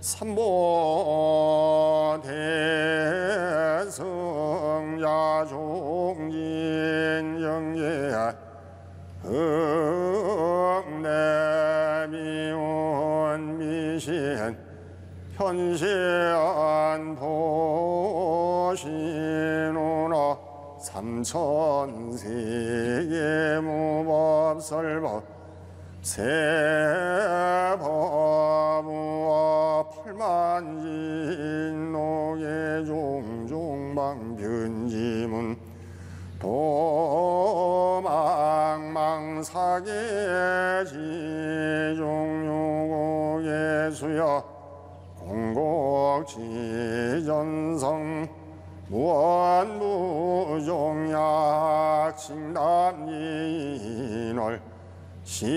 삼보 대승야 종진 영예 흑내미운 미신 현시안 보시누나 삼천세계 무법설법 세법무와 팔만진노계 종종방변지문 도망망사계 지종유고예수여 공곡지전성 무언무종약 칭단인월